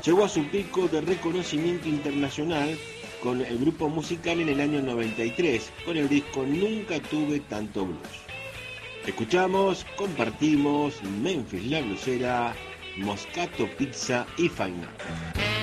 Llegó a su pico de reconocimiento internacional con el grupo musical en el año 93, con el disco Nunca Tuve Tanto Blues. Escuchamos, compartimos Memphis La Blusera, Moscato Pizza y Fine Art.